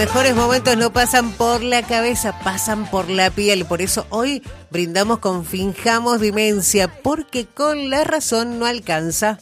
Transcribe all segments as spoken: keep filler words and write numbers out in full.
Mejores momentos no pasan por la cabeza, pasan por la piel. Por eso hoy brindamos con Finjamos Demencia, porque con la razón no alcanza.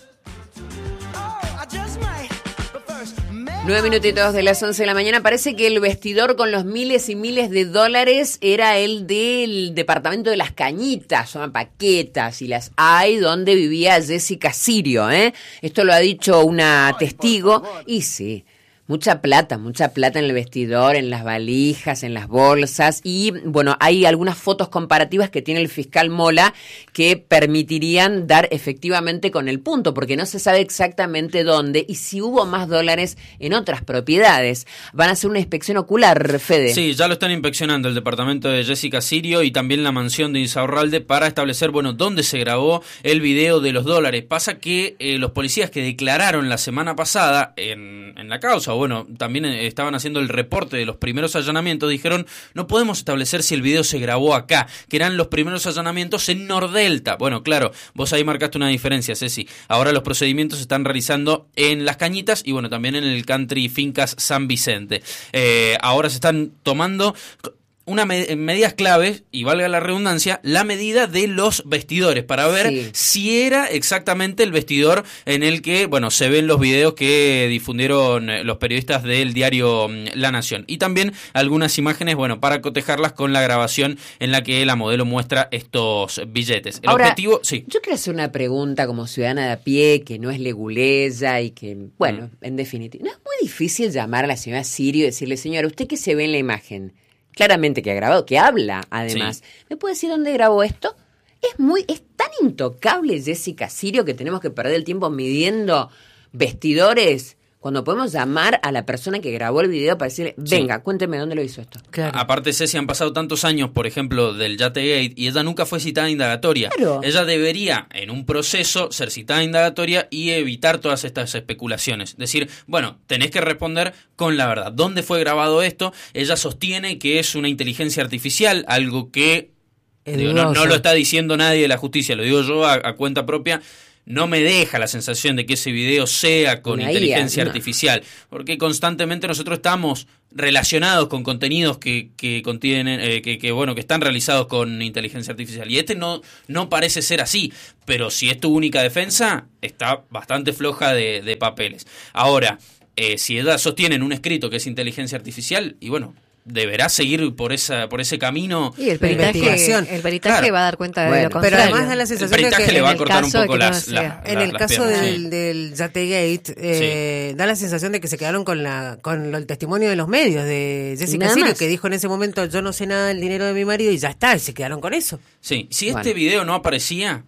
Nueve minutitos de las once de la mañana. Parece que el vestidor con los miles y miles de dólares era el del departamento de Las Cañitas, son Paquetas, y las hay donde vivía Jessica Sirio, ¿eh? Esto lo ha dicho una testigo, y sí. Mucha plata, mucha plata en el vestidor, en las valijas, en las bolsas. Y, bueno, hay algunas fotos comparativas que tiene el fiscal Mola que permitirían dar efectivamente con el punto, porque no se sabe exactamente dónde y si hubo más dólares en otras propiedades. Van a hacer una inspección ocular, Fede. Sí, ya lo están inspeccionando el departamento de Jessica Sirio y también la mansión de Insaurralde para establecer, bueno, dónde se grabó el video de los dólares. Pasa que eh, los policías que declararon la semana pasada en, en la causa, bueno, también estaban haciendo el reporte de los primeros allanamientos, dijeron, no podemos establecer si el video se grabó acá, que eran los primeros allanamientos en Nordelta. Bueno, claro, vos ahí marcaste una diferencia, Ceci. Ahora los procedimientos se están realizando en Las Cañitas y, bueno, también en el Country Fincas San Vicente. Eh, ahora se están tomando unas med- medidas claves, y valga la redundancia, la medida de los vestidores, para ver sí. si era exactamente el vestidor en el que, bueno, se ven los videos que difundieron los periodistas del diario La Nación. Y también algunas imágenes, bueno, para cotejarlas con la grabación en la que la modelo muestra estos billetes. El Ahora, objetivo, sí. Yo quiero hacer una pregunta como ciudadana de a pie, que no es leguleya y que, bueno, mm. en definitiva, ¿no es muy difícil llamar a la señora Sirio y decirle, señora, ¿usted qué se ve en la imagen? Claramente que ha grabado, que habla además. Sí. ¿Me puede decir dónde grabó esto? Es muy, es tan intocable Jessica Sirio que tenemos que perder el tiempo midiendo vestidores cuando podemos llamar a la persona que grabó el video para decirle, venga, sí. cuénteme dónde lo hizo esto. Claro. Aparte, Ceci, han pasado tantos años, por ejemplo, del Yategate, y ella nunca fue citada indagatoria. Claro. Ella debería, en un proceso, ser citada indagatoria y evitar todas estas especulaciones. Decir, bueno, tenés que responder con la verdad. ¿Dónde fue grabado esto? Ella sostiene que es una inteligencia artificial, algo que digo, no, no lo está diciendo nadie de la justicia, lo digo yo a, a cuenta propia. No me deja la sensación de que ese video sea con una inteligencia I A, no. artificial, porque constantemente nosotros estamos relacionados con contenidos que que contienen eh, que, que bueno que están realizados con inteligencia artificial, y este no no parece ser así, pero si es tu única defensa, está bastante floja de, de papeles. Ahora, eh, si ella sostiene en un escrito que es inteligencia artificial, y bueno, deberá seguir por esa por ese camino. Y el peritaje, el peritaje claro. va a dar cuenta de bueno, lo contrario. Pero además da la sensación el de que le va a cortar un poco las, no las, En las, el las caso piernas. del, sí. del Yategate, eh, sí. da la sensación de que se quedaron con la con el testimonio de los medios de Jessica Sirio, que dijo en ese momento, yo no sé nada del dinero de mi marido, y ya está, y se quedaron con eso. Sí, si bueno. este video no aparecía,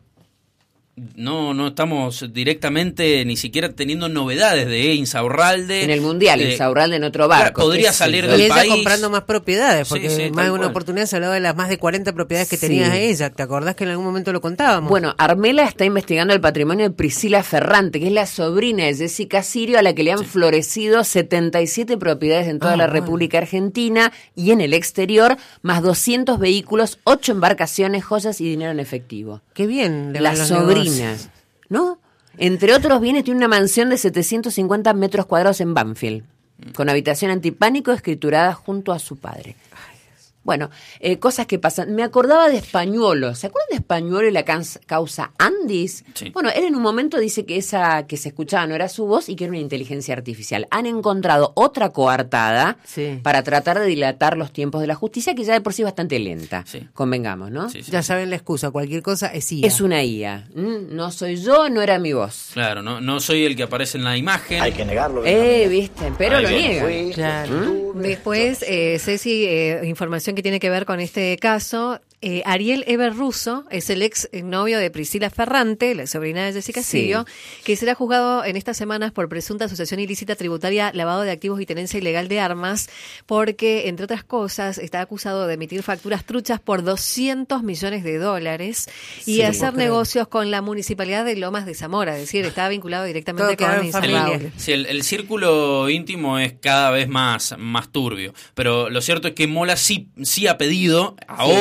no no estamos directamente ni siquiera teniendo novedades de Insaurralde. En el Mundial, de, Insaurralde en otro barco. Claro, podría salir del y ella país. comprando más propiedades, porque sí, sí, más de una cual. oportunidad se hablaba de las más de cuarenta propiedades que sí. tenía ella. ¿Te acordás que en algún momento lo contábamos? Bueno, Armela está investigando el patrimonio de Priscila Ferrante, que es la sobrina de Jessica Sirio, a la que le han sí. florecido setenta y siete propiedades en toda ah, la bueno. República Argentina y en el exterior, más doscientos vehículos, ocho embarcaciones, joyas y dinero en efectivo. Qué bien. Las sobrinas. ¿No? Entre otros bienes, tiene una mansión de setecientos cincuenta metros cuadrados en Banfield, con habitación antipánico escriturada junto a su padre. Bueno, eh, cosas que pasan. Me acordaba de Españuelo. ¿Se acuerdan de Españuelo y la cans- causa Andis? Sí. Bueno, él en un momento dice que esa que se escuchaba no era su voz y que era una inteligencia artificial. Han encontrado otra coartada sí. para tratar de dilatar los tiempos de la justicia, que ya de por sí es bastante lenta. Sí. Convengamos, ¿no? Sí, sí, ya sí. saben la excusa. Cualquier cosa es I A. Es una I A. Mm, no soy yo, no era mi voz. Claro, no, no soy el que aparece en la imagen. Hay que negarlo. Eh, viste, pero Ahí lo niega. Claro. ¿Mm? Después, eh, Ceci, eh, información que tiene que ver con este caso. Eh, Ariel Eber Russo es el ex novio de Priscila Ferrante, la sobrina de Jessica sí. Sirio, que será juzgado en estas semanas por presunta asociación ilícita tributaria, lavado de activos y tenencia ilegal de armas, porque, entre otras cosas, está acusado de emitir facturas truchas por doscientos millones de dólares y sí, hacer negocios con la municipalidad de Lomas de Zamora, es decir, estaba vinculado directamente Todo con Insaurralde. Sí, el, el círculo íntimo es cada vez más, más turbio, pero lo cierto es que Mola sí, sí ha pedido ahora... Sí.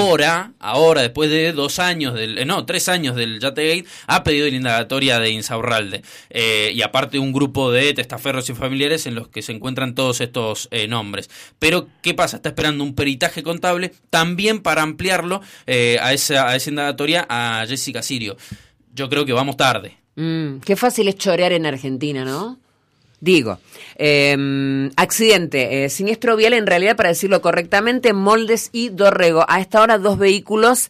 ahora, ahora después de dos años, del, eh, no, tres años del Yategate, ha pedido la indagatoria de Insaurralde. Eh, y aparte un grupo de testaferros y familiares en los que se encuentran todos estos eh, nombres. Pero, ¿qué pasa? Está esperando un peritaje contable también para ampliarlo eh, a, esa, a esa indagatoria a Jessica Sirio. Yo creo que vamos tarde. Mm, qué fácil es chorear en Argentina, ¿no? Digo, eh, accidente, eh, siniestro vial, en realidad, para decirlo correctamente, Moldes y Dorrego. A esta hora dos vehículos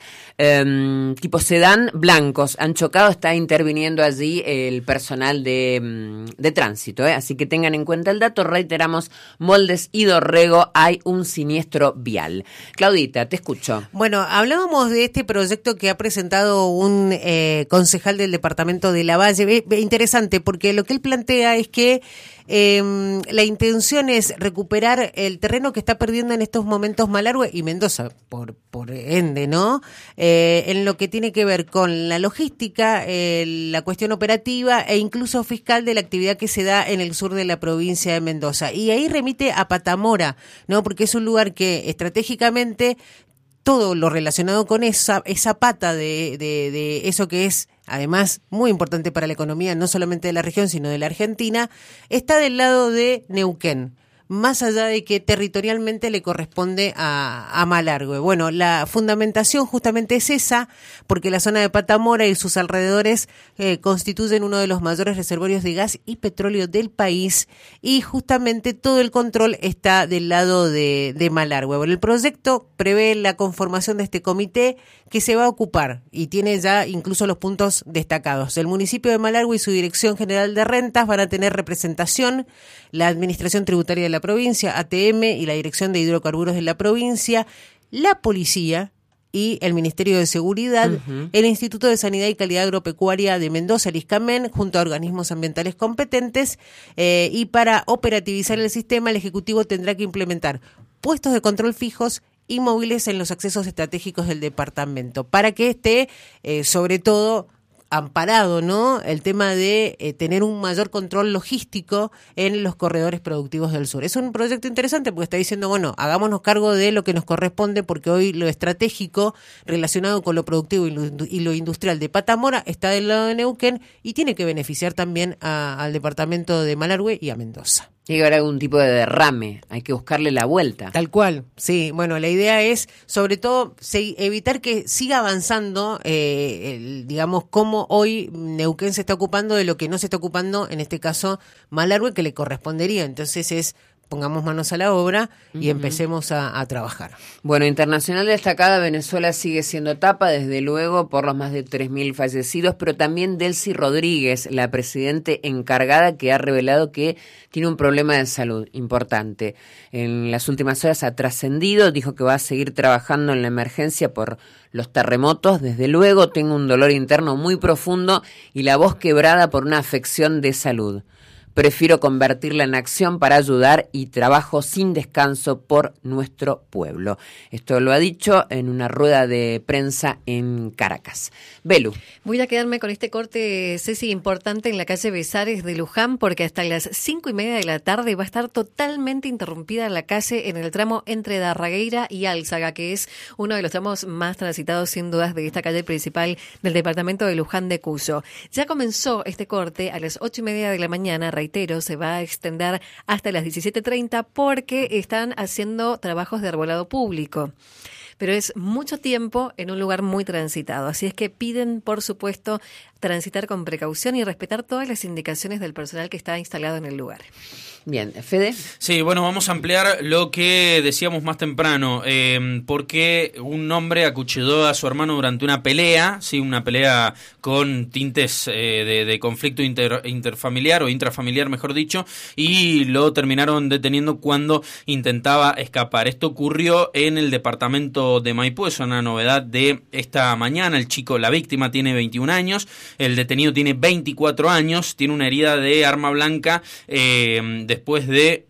eh, tipo sedán blancos han chocado, está interviniendo allí el personal de, de tránsito, ¿eh? Así que tengan en cuenta el dato, reiteramos, Moldes y Dorrego, hay un siniestro vial. Claudita, te escucho. Bueno, hablábamos de este proyecto que ha presentado un eh, concejal del departamento de Lavalle, interesante, porque lo que él plantea es que Eh, la intención es recuperar el terreno que está perdiendo en estos momentos Malargüe y Mendoza, por por ende, ¿no? Eh, en lo que tiene que ver con la logística, eh, la cuestión operativa e incluso fiscal de la actividad que se da en el sur de la provincia de Mendoza. Y ahí remite a Patamora, ¿no? Porque es un lugar que estratégicamente todo lo relacionado con esa esa pata de, de, de eso que es además muy importante para la economía, no solamente de la región, sino de la Argentina, está del lado de Neuquén, más allá de que territorialmente le corresponde a, a Malargüe. Bueno, la fundamentación justamente es esa, porque la zona de Patamora y sus alrededores eh, constituyen uno de los mayores reservorios de gas y petróleo del país, y justamente todo el control está del lado de, de Malargüe. Bueno, el proyecto prevé la conformación de este comité que se va a ocupar, y tiene ya incluso los puntos destacados. El municipio de Malargüe y su Dirección General de Rentas van a tener representación, la Administración Tributaria de la provincia, A T M y la Dirección de Hidrocarburos de la provincia, la Policía y el Ministerio de Seguridad, uh-huh. el Instituto de Sanidad y Calidad Agropecuaria de Mendoza, el ISCAMEN, junto a organismos ambientales competentes, eh, y para operativizar el sistema, el Ejecutivo tendrá que implementar puestos de control fijos y móviles en los accesos estratégicos del departamento, para que esté, eh, sobre todo, amparado, ¿no? El tema de eh, tener un mayor control logístico en los corredores productivos del sur. Es un proyecto interesante porque está diciendo, bueno, hagámonos cargo de lo que nos corresponde, porque hoy lo estratégico relacionado con lo productivo y lo, y lo industrial de Patamora está del lado de Neuquén y tiene que beneficiar también a, al departamento de Malargüe y a Mendoza. Tiene que haber algún tipo de derrame, hay que buscarle la vuelta. Tal cual, sí. Bueno, la idea es, sobre todo, se, evitar que siga avanzando, eh, el, digamos, cómo hoy Neuquén se está ocupando de lo que no se está ocupando, en este caso, Malargüe, que le correspondería. Entonces es, pongamos manos a la obra y uh-huh. empecemos a, a trabajar. Bueno, internacional destacada, Venezuela sigue siendo tapa, desde luego, por los más de tres mil fallecidos, pero también Delcy Rodríguez, la presidente encargada, que ha revelado que tiene un problema de salud importante. En las últimas horas ha trascendido, dijo que va a seguir trabajando en la emergencia por los terremotos. Desde luego, tengo un dolor interno muy profundo y la voz quebrada por una afección de salud. Prefiero convertirla en acción para ayudar y trabajo sin descanso por nuestro pueblo. Esto lo ha dicho en una rueda de prensa en Caracas. Belu. Voy a quedarme con este corte, Ceci, importante en la calle Besares de Luján, porque hasta las cinco y media de la tarde va a estar totalmente interrumpida la calle en el tramo entre Darragueira y Álzaga, que es uno de los tramos más transitados, sin dudas, de esta calle principal del departamento de Luján de Cuyo. Ya comenzó este corte a las ocho y media de la mañana, reitero, se va a extender hasta las diecisiete treinta porque están haciendo trabajos de arbolado público. Pero es mucho tiempo en un lugar muy transitado. Así es que piden, por supuesto, transitar con precaución y respetar todas las indicaciones del personal que está instalado en el lugar. Bien, Fede. Sí, bueno, vamos a ampliar lo que decíamos más temprano, eh, porque un hombre acuchilló a su hermano durante una pelea, sí, una pelea con tintes eh, de, de conflicto inter, interfamiliar o intrafamiliar, mejor dicho, y lo terminaron deteniendo cuando intentaba escapar. Esto ocurrió en el departamento de Maipú, es una novedad de esta mañana. El chico, la víctima, tiene veintiún años, el detenido tiene veinticuatro años, tiene una herida de arma blanca eh, después de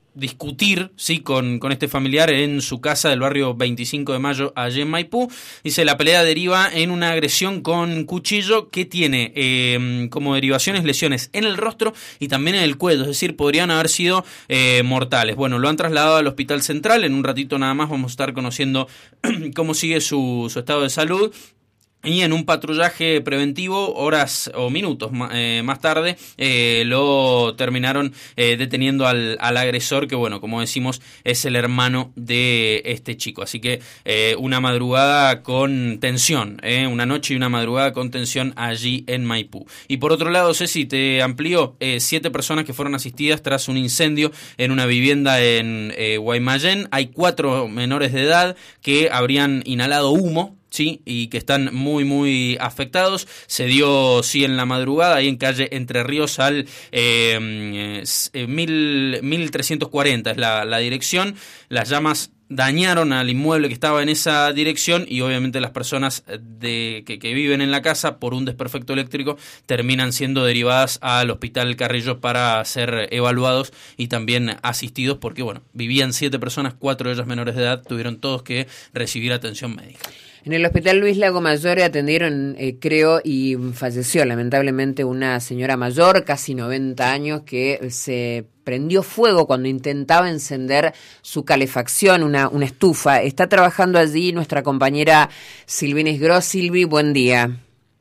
discutir sí con, con este familiar en su casa del barrio veinticinco de mayo allí en Maipú. Dice, la pelea deriva en una agresión con cuchillo que tiene eh, como derivaciones lesiones en el rostro y también en el cuello, es decir, podrían haber sido eh, mortales. Bueno, lo han trasladado al Hospital Central, en un ratito nada más vamos a estar conociendo cómo sigue su, su estado de salud. Y en un patrullaje preventivo, horas o minutos eh, más tarde, eh, lo terminaron eh, deteniendo al, al agresor, que bueno, como decimos, es el hermano de este chico. Así que eh, una madrugada con tensión, eh, una noche y una madrugada con tensión allí en Maipú. Y por otro lado, Ceci, te amplió eh, siete personas que fueron asistidas tras un incendio en una vivienda en eh, Guaymallén. Hay cuatro menores de edad que habrían inhalado humo, sí, y que están muy, muy afectados. Se dio, sí, en la madrugada, ahí en calle Entre Ríos al eh, eh, mil trescientos cuarenta es la, la dirección. Las llamas dañaron al inmueble que estaba en esa dirección y obviamente las personas de que, que viven en la casa por un desperfecto eléctrico terminan siendo derivadas al Hospital Carrillo para ser evaluados y también asistidos porque, bueno, vivían siete personas, cuatro de ellas menores de edad, tuvieron todos que recibir atención médica. En el Hospital Luis Lago Mayor atendieron, eh, creo, y falleció lamentablemente una señora mayor, casi noventa años, que se prendió fuego cuando intentaba encender su calefacción, una, una estufa. Está trabajando allí nuestra compañera Silvina Isgros. Silvi, buen día.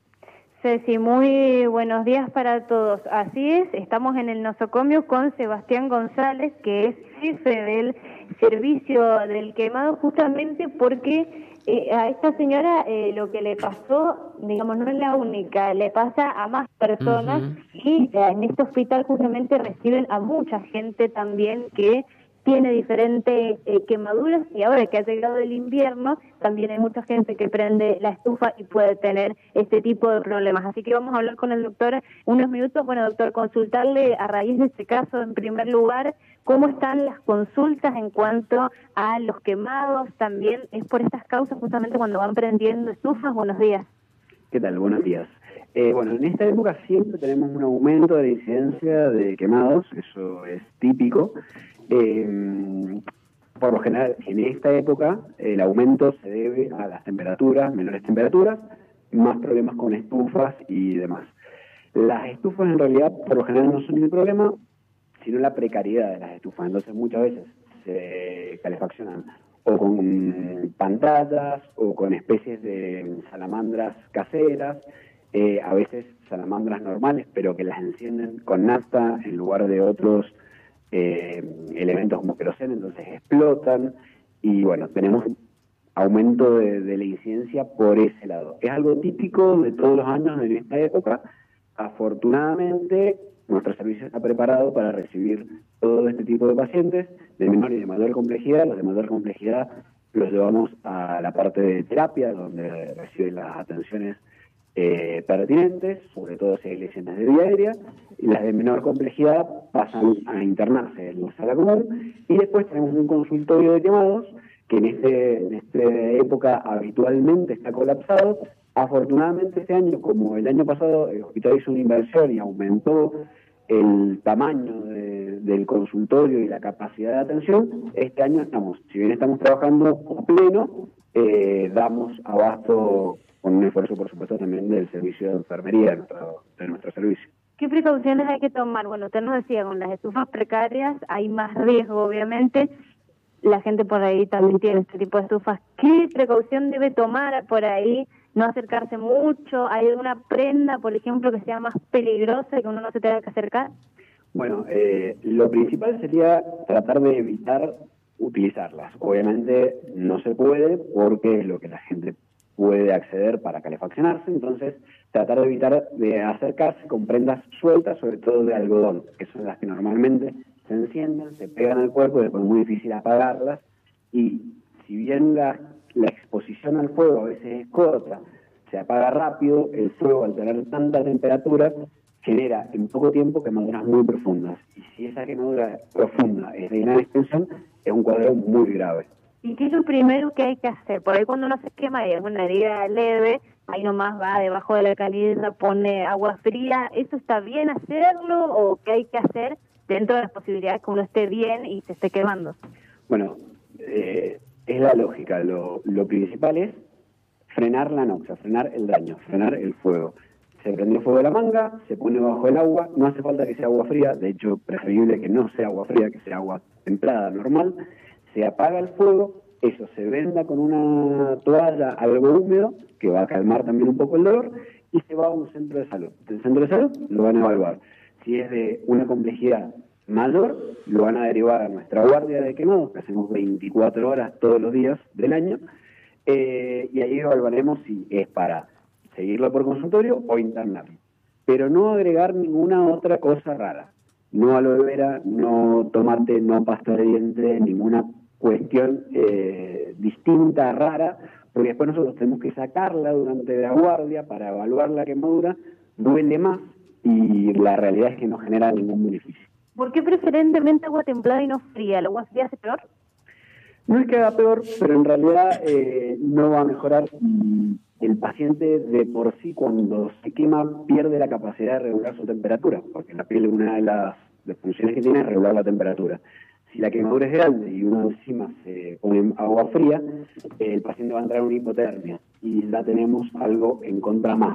Ceci, muy buenos días para todos. Así es, estamos en el nosocomio con Sebastián González, que es jefe del servicio del quemado, justamente porque Eh, a esta señora eh, lo que le pasó, digamos, no es la única, le pasa a más personas. Uh-huh. Y eh, en este hospital justamente reciben a mucha gente también que tiene diferentes eh, quemaduras, y ahora que ha llegado el invierno también hay mucha gente que prende la estufa y puede tener este tipo de problemas. Así que vamos a hablar con el doctor unos minutos. Bueno, doctor, consultarle a raíz de este caso, en primer lugar, ¿cómo están las consultas en cuanto a los quemados? También es por estas causas justamente cuando van prendiendo estufas. Buenos días. ¿Qué tal? Buenos días. Eh, bueno, en esta época siempre tenemos un aumento de la incidencia de quemados, eso es típico. Eh, por lo general, en esta época el aumento se debe a las temperaturas, menores temperaturas, más problemas con estufas y demás. Las estufas en realidad por lo general no son el problema, sino la precariedad de las estufas. Entonces muchas veces se calefaccionan o con pantallas o con especies de salamandras caseras, eh, a veces salamandras normales, pero que las encienden con nafta en lugar de otros eh, elementos como queroseno, entonces explotan y bueno, tenemos aumento de, de la incidencia por ese lado. Es algo típico de todos los años en esta época. Afortunadamente, nuestro servicio está preparado para recibir todo este tipo de pacientes de menor y de mayor complejidad. Los de mayor complejidad los llevamos a la parte de terapia, donde reciben las atenciones eh, pertinentes, sobre todo si hay lesiones de vía aérea, y las de menor complejidad pasan a internarse en la sala común, y después tenemos un consultorio de quemados, que en, este, en esta época habitualmente está colapsado. Afortunadamente este año, como el año pasado, el hospital hizo una inversión y aumentó el tamaño de, del consultorio y la capacidad de atención. Este año estamos, si bien estamos trabajando a pleno, eh, damos abasto con un esfuerzo, por supuesto, también del servicio de enfermería de nuestro, de nuestro servicio. ¿Qué precauciones hay que tomar? Bueno, usted nos decía, con las estufas precarias hay más riesgo, obviamente. La gente por ahí también tiene este tipo de estufas. ¿Qué precaución debe tomar por ahí? No acercarse mucho. ¿Hay alguna prenda, por ejemplo, que sea más peligrosa y que uno no se tenga que acercar? Bueno, eh, lo principal sería tratar de evitar utilizarlas. Obviamente no se puede porque es lo que la gente puede acceder para calefaccionarse, entonces tratar de evitar de acercarse con prendas sueltas, sobre todo de algodón, que son las que normalmente se encienden, se pegan al cuerpo y después es muy difícil apagarlas, y si bien la, la exposición al fuego a veces es corta, se apaga rápido, el fuego al tener tanta temperatura genera en poco tiempo quemaduras muy profundas, y si esa quemadura profunda es de gran extensión, es un cuadro muy grave. ¿Y qué es lo primero que hay que hacer? Por ahí cuando uno se quema y es una herida leve, ahí nomás va debajo de la calidad, pone agua fría. ¿Eso está bien hacerlo o qué hay que hacer dentro de las posibilidades que uno esté bien y se esté quemando. Bueno, eh, es la lógica. Lo, lo principal es frenar la noxa, frenar el daño, frenar el fuego. Se prende el fuego de la manga, se pone bajo el agua, no hace falta que sea agua fría, de hecho preferible que no sea agua fría, que sea agua templada, normal. Se apaga el fuego, eso se venda con una toalla, algo húmedo, que va a calmar también un poco el dolor, y se va a un centro de salud. Del centro de salud lo van a evaluar. Si es de una complejidad mayor, lo van a derivar a nuestra guardia de quemados, que hacemos veinticuatro horas todos los días del año, eh, y ahí evaluaremos si es para seguirlo por consultorio o internarlo. Pero no agregar ninguna otra cosa rara. No aloe vera, no tomate, no pasta de dientes, ninguna cuestión eh, distinta, rara, porque después nosotros tenemos que sacarla durante la guardia para evaluar la quemadura, duele más y la realidad es que no genera ningún beneficio. ¿Por qué preferentemente agua templada y no fría? ¿El agua fría hace peor? No es que haga peor, pero en realidad eh, no va a mejorar. El paciente de por sí, cuando se quema, pierde la capacidad de regular su temperatura, porque la piel, una de las, de funciones que tiene es regular la temperatura. Si la quemadura es grande y uno encima se pone agua fría, eh, el paciente va a entrar en una hipotermia y ya tenemos algo en contra más.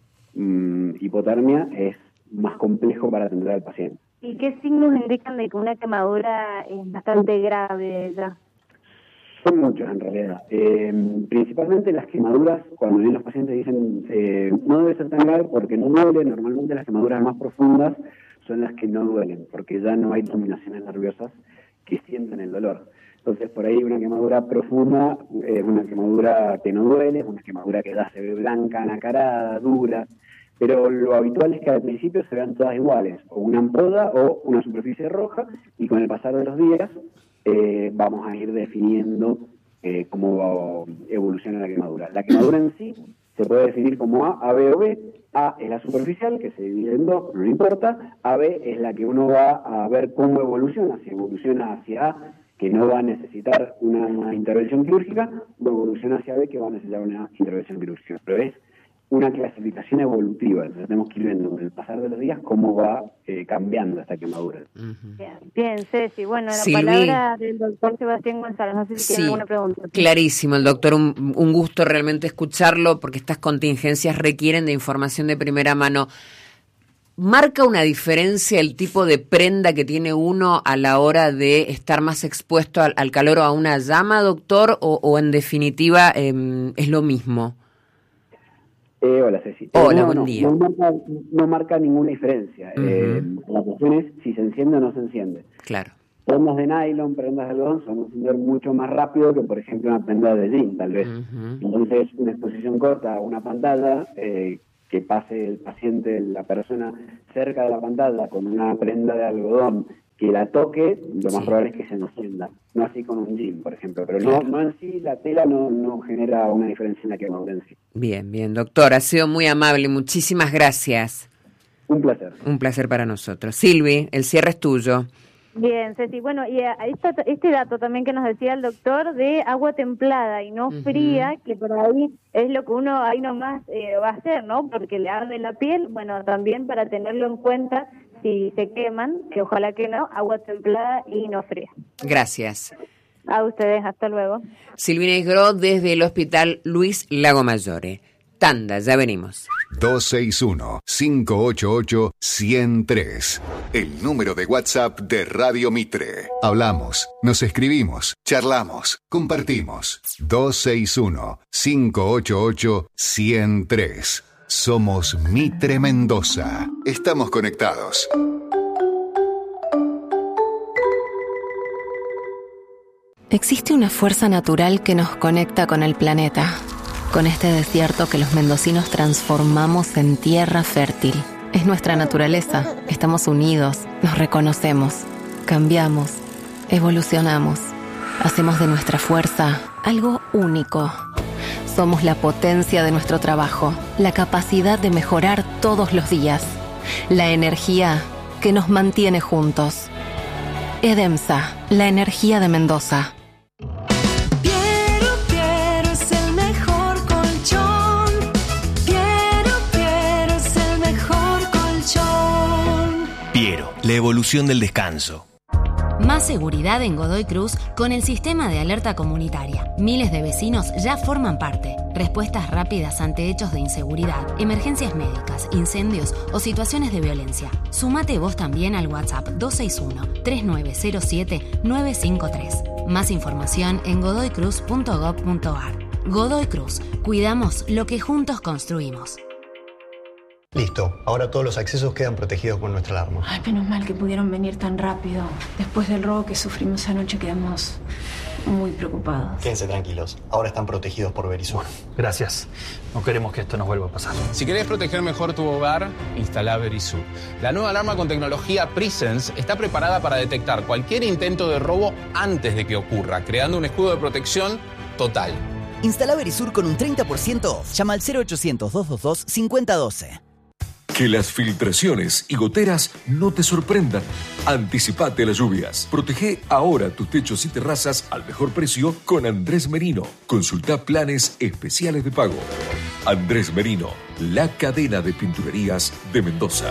Mm, hipotermia es más complejo para atender al paciente. ¿Y qué signos indican de que una quemadura es bastante grave ya? Son muchos en realidad. Eh, principalmente las quemaduras, cuando vienen los pacientes dicen eh, no debe ser tan grave porque no duele. Normalmente las quemaduras más profundas son las que no duelen, porque ya no hay terminaciones nerviosas que sienten el dolor. Entonces por ahí una quemadura profunda es eh, una quemadura que no duele, es una quemadura que ya se ve blanca, nacarada, dura, pero lo habitual es que al principio se vean todas iguales, o una ampolla o una superficie roja, y con el pasar de los días Eh, vamos a ir definiendo eh, cómo evoluciona la quemadura. La quemadura en sí se puede definir como A, A, B o B. A es la superficial, que se divide en dos, no importa. A, B es la que uno va a ver cómo evoluciona. Si evoluciona hacia A, que no va a necesitar una, una intervención quirúrgica, o evoluciona hacia B, que va a necesitar una intervención quirúrgica. Pero es una clasificación evolutiva. Entonces tenemos que ir viendo con el pasar de los días cómo va eh, cambiando esta quemadura. Uh-huh. Bien, bien, Ceci. Bueno, la Silvi. palabra del doctor Sebastián González. No sé si Sí, tiene alguna pregunta. clarísimo, el doctor. Un, un gusto realmente escucharlo porque estas contingencias requieren de información de primera mano. ¿Marca una diferencia el tipo de prenda que tiene uno a la hora de estar más expuesto al, al calor o a una llama, doctor? ¿O, o en definitiva eh, es lo mismo? Eh, hola, Ceci. Hola, no, buen no, día. No marca, no marca ninguna diferencia. Uh-huh. eh, la cuestión es si se enciende o no se enciende. Claro. Prendas de nylon, prendas de algodón, se van a encender mucho más rápido que, por ejemplo, una prenda de jean, tal vez. Uh-huh. Entonces, una exposición corta a una pantalla, eh, que pase el paciente, la persona, cerca de la pantalla con una prenda de algodón, que la toque, lo más sí. probable es que se encienda. No así con un jean, por ejemplo. Pero claro. no, no en sí, la tela no, no genera una diferencia en la quemadura en sí. Bien, bien, doctor. Ha sido muy amable. Muchísimas gracias. Un placer. Un placer para nosotros. Silvi, el cierre es tuyo. Bien, Ceci. Bueno, y esta, este dato también que nos decía el doctor de agua templada y no uh-huh. fría, que por ahí es lo que uno ahí nomás eh, va a hacer, ¿no? Porque le arde la piel. Bueno, también para tenerlo en cuenta, si se queman, que ojalá que no, agua templada y no fría. Gracias. A ustedes, hasta luego. Silvina Isgro desde el Hospital Luis Lago Mayore. Tanda, ya venimos. dos seis uno, cinco ocho ocho, uno cero tres. El número de WhatsApp de Radio Mitre. Hablamos, nos escribimos, charlamos, compartimos. dos seis uno, cinco ocho ocho, uno cero tres. Somos Mitre Mendoza. Estamos conectados. Existe una fuerza natural que nos conecta con el planeta, con este desierto que los mendocinos transformamos en tierra fértil. Es nuestra naturaleza. Estamos unidos, nos reconocemos, cambiamos, evolucionamos. Hacemos de nuestra fuerza algo único. Somos la potencia de nuestro trabajo, la capacidad de mejorar todos los días, la energía que nos mantiene juntos. Edemsa, la energía de Mendoza. Piero, Piero es el mejor colchón. Piero, Piero es el mejor colchón. Piero, la evolución del descanso. Más seguridad en Godoy Cruz con el sistema de alerta comunitaria. Miles de vecinos ya forman parte. Respuestas rápidas ante hechos de inseguridad, emergencias médicas, incendios o situaciones de violencia. Sumate vos también al WhatsApp dos seis uno, tres nueve cero siete, nueve cinco tres. Más información en godoy cruz punto gob punto ar. Godoy Cruz. Cuidamos lo que juntos construimos. Listo, ahora todos los accesos quedan protegidos con nuestra alarma. Ay, menos mal que pudieron venir tan rápido. Después del robo que sufrimos anoche quedamos muy preocupados. Quédense tranquilos, ahora están protegidos por Verisur. Gracias, no queremos que esto nos vuelva a pasar. Si querés proteger mejor tu hogar, instala Verisur. La nueva alarma con tecnología Presence está preparada para detectar cualquier intento de robo antes de que ocurra, creando un escudo de protección total. Instala Verisur con un treinta por ciento off. Llama al cero ochocientos, doscientos veintidós, cincuenta doce. Que las filtraciones y goteras no te sorprendan. Anticipate a las lluvias. Protege ahora tus techos y terrazas al mejor precio con Andrés Merino. Consulta planes especiales de pago. Andrés Merino, la cadena de pinturerías de Mendoza.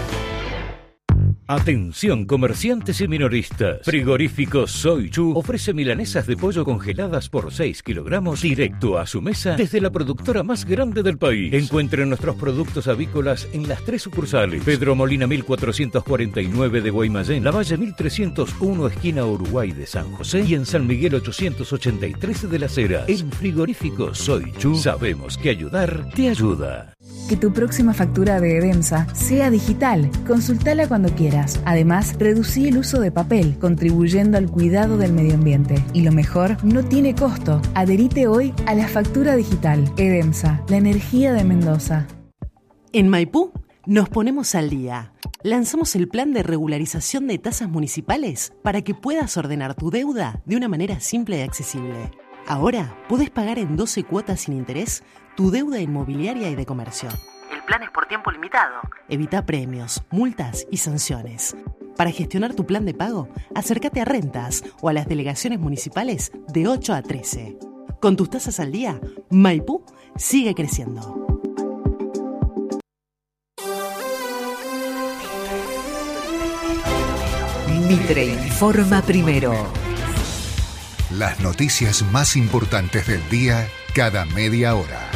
Atención comerciantes y minoristas. Frigorífico Soy Chu ofrece milanesas de pollo congeladas por seis kilogramos directo a su mesa desde la productora más grande del país. Encuentre nuestros productos avícolas en las tres sucursales: Pedro Molina mil cuatrocientos cuarenta y nueve de Guaymallén, La Valle mil trescientos uno esquina Uruguay de San José y en San Miguel ochocientos ochenta y tres de Las Heras. En Frigorífico Soy Chu sabemos que ayudar te ayuda. Que tu próxima factura de Edemsa sea digital. Consultala cuando quieras. Además, reducí el uso de papel, contribuyendo al cuidado del medio ambiente. Y lo mejor, no tiene costo. Adherite hoy a la factura digital. Edemsa, la energía de Mendoza. En Maipú nos ponemos al día. Lanzamos el plan de regularización de tasas municipales para que puedas ordenar tu deuda de una manera simple y accesible. Ahora podés pagar en doce cuotas sin interés tu deuda inmobiliaria y de comercio. El plan es por tiempo limitado. Evita premios, multas y sanciones. Para gestionar tu plan de pago, acércate a Rentas o a las delegaciones municipales de ocho a trece. Con tus tasas al día, Maipú sigue creciendo. Mitre informa primero. Las noticias más importantes del día cada media hora.